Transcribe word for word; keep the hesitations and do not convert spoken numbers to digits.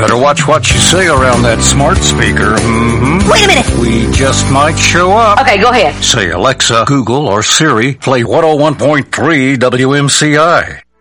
Better watch what you say around that smart speaker. Mm-hmm. Wait a minute. We just might show up. Okay, go ahead. Say, Alexa, Google, or Siri, play one oh one point three W M C I.